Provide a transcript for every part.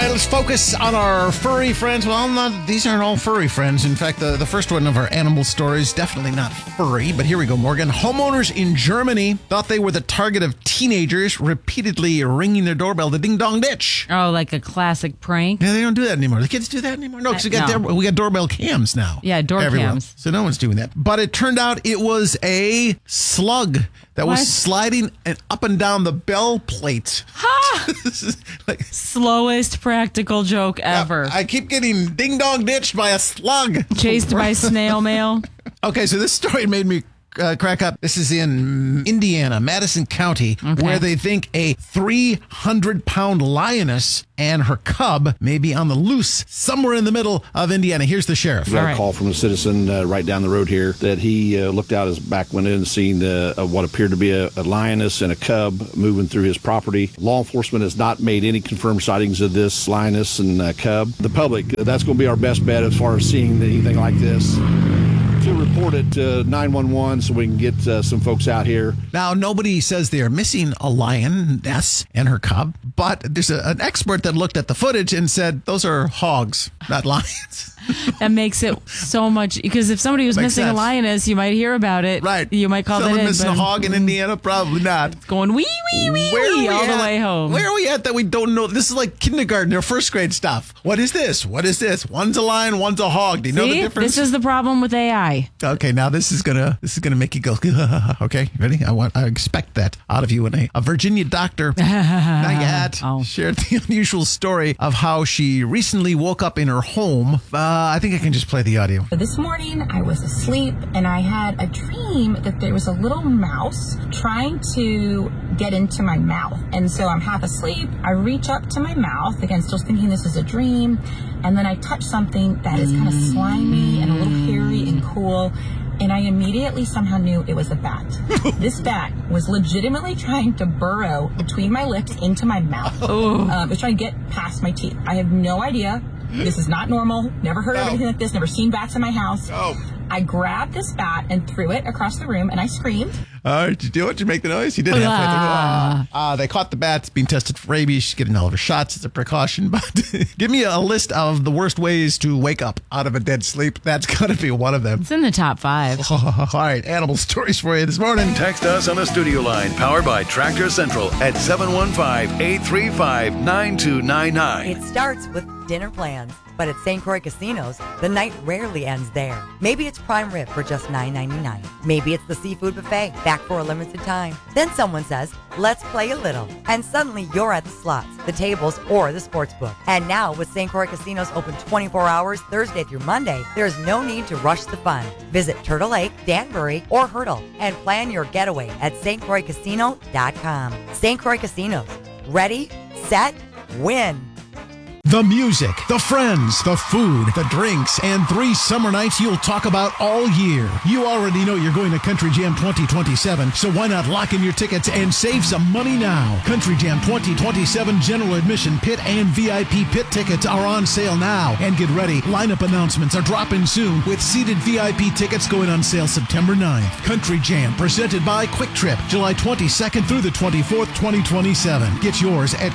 Let's focus on our furry friends. Well, these aren't all furry friends. In fact, the first one of our animal stories, definitely not furry. But here we go, Morgan. Homeowners in Germany thought they were the target of teenagers repeatedly ringing their doorbell to ding-dong ditch. Oh, like a classic prank? Yeah, they don't do that anymore. The kids do that anymore? No, because we got doorbell cams now. Yeah, door cams. So no one's doing that. But it turned out it was a slug that was sliding up and down the bell plate. Ha! This is like slowest practical joke ever. I keep getting ding-dong ditched by a slug. Chased by snail mail. Okay, so this story made me crack up. This is in Indiana, Madison County, where they think a 300-pound lioness and her cub may be on the loose somewhere in the middle of Indiana. Here's the sheriff. We got a call from a citizen right down the road here that he looked out his back window and seen what appeared to be a lioness and a cub moving through his property. Law enforcement has not made any confirmed sightings of this lioness and cub. The public, that's going to be our best bet as far as seeing anything like this. To report it to 911 so we can get some folks out here. Now, nobody says they are missing a lioness and her cub, but there's an expert that looked at the footage and said those are hogs, not lions. That makes it so much, because if somebody was missing a lioness, you might hear about it. Right. You might call Someone that in. missing a hog in Indiana? Probably not. It's going wee, wee, wee, wee all the way home. Where are we at that we don't know? This is like kindergarten or first grade stuff. What is this? What is this? One's a lion, one's a hog. Do you know the difference? This is the problem with AI. Okay, now this is gonna make you go. Okay, ready? I expect that out of you. And a Virginia doctor, not yet, shared the unusual story of how she recently woke up in her home. I think I can just play the audio. This morning I was asleep and I had a dream that there was a little mouse trying to get into my mouth. And so I'm half asleep. I reach up to my mouth, again, still thinking this is a dream. And then I touch something that is kind of slimy and a little hairy and cool. And I immediately somehow knew it was a bat. This bat was legitimately trying to burrow between my lips into my mouth. It was trying to get past my teeth. I have no idea. This is not normal. Never heard of anything like this. Never seen bats in my house. I grabbed this bat and threw it across the room, and I screamed. Did you do it? Did you make the noise? You did halfway through. They caught the bat. It's being tested for rabies. She's getting all of her shots as a precaution. But give me a list of the worst ways to wake up out of a dead sleep. That's got to be one of them. It's in the top 5. All right, animal stories for you this morning. Text us on the studio line, powered by Tractor Central, at 715-835-9299. It starts with dinner plans, but at St. Croix Casinos, the night rarely ends there. Maybe it's prime rib for just $9.99. Maybe it's the seafood buffet, back for a limited time. Then someone says, let's play a little. And suddenly you're at the slots, the tables, or the sports book. And now with St. Croix Casinos open 24 hours Thursday through Monday, there's no need to rush the fun. Visit Turtle Lake, Danbury, or Hurdle and plan your getaway at stcroixcasino.com. St. Croix Casinos. Ready, set, win. The music, the friends, the food, the drinks, and 3 summer nights you'll talk about all year. You already know you're going to Country Jam 2027, so why not lock in your tickets and save some money now? Country Jam 2027 general admission pit and VIP pit tickets are on sale now. And get ready, lineup announcements are dropping soon with seated VIP tickets going on sale September 9th. Country Jam presented by Quick Trip, July 22nd through the 24th, 2027. Get yours at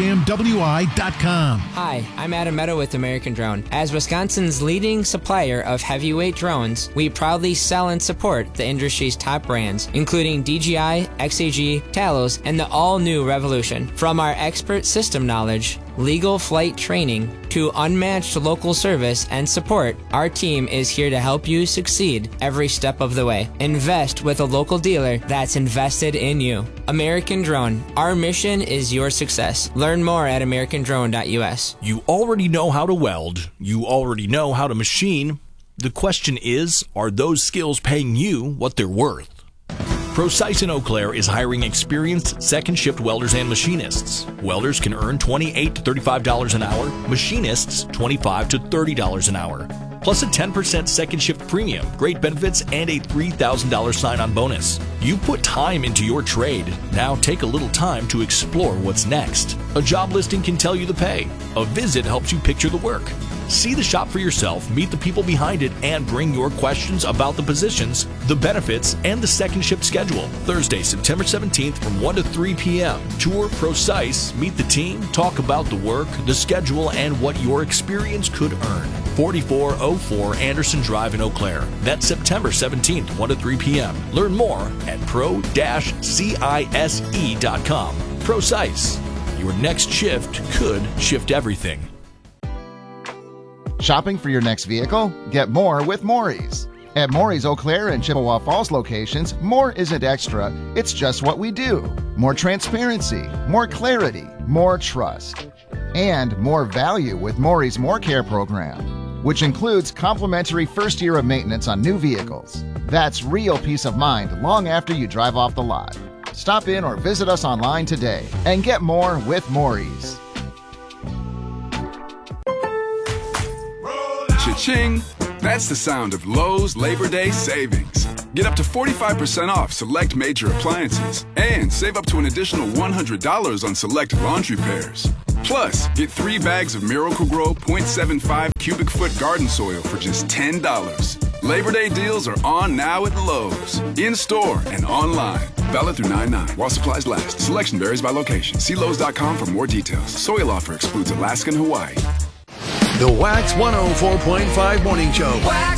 countryjamwi.com. Hi, I'm Adam Meadow with American Drone. As Wisconsin's leading supplier of heavyweight drones, we proudly sell and support the industry's top brands, including DJI, XAG, Talos, and the all-new Revolution. From our expert system knowledge, legal flight training, to unmatched local service and support, our team is here to help you succeed every step of the way. Invest with a local dealer that's invested in you. American Drone. Our mission is your success. Learn more at americandrone.us. You already know how to weld. You already know how to machine. The question is, are those skills paying you what they're worth? Precise in Eau Claire is hiring experienced second-shift welders and machinists. Welders can earn $28 to $35 an hour, machinists $25 to $30 an hour, plus a 10% second-shift premium, great benefits, and a $3,000 sign-on bonus. You put time into your trade. Now take a little time to explore what's next. A job listing can tell you the pay. A visit helps you picture the work. See the shop for yourself, meet the people behind it, and bring your questions about the positions, the benefits, and the second shift schedule. Thursday, September 17th from 1 to 3 p.m. Tour Procise, meet the team, talk about the work, the schedule, and what your experience could earn. 4404 Anderson Drive in Eau Claire. That's September 17th, 1 to 3 p.m. Learn more at pro-cise.com. Procise. Your next shift could shift everything. Shopping for your next vehicle? Get more with Maury's. At Maury's Eau Claire and Chippewa Falls locations, more isn't extra, it's just what we do. More transparency, more clarity, more trust, and more value with Maury's More Care program, which includes complimentary first year of maintenance on new vehicles. That's real peace of mind long after you drive off the lot. Stop in or visit us online today and get more with Maury's. Cha-ching! That's the sound of Lowe's Labor Day savings. Get up to 45% off select major appliances and save up to an additional $100 on select laundry pairs. Plus, get 3 bags of Miracle-Gro 0.75 cubic foot garden soil for just $10. Labor Day deals are on now at Lowe's, in-store and online. Valid through 9/9 while supplies last. Selection varies by location. See Lowe's.com for more details. Soil offer excludes Alaska and Hawaii. The Wax 104.5 Morning Show. Wax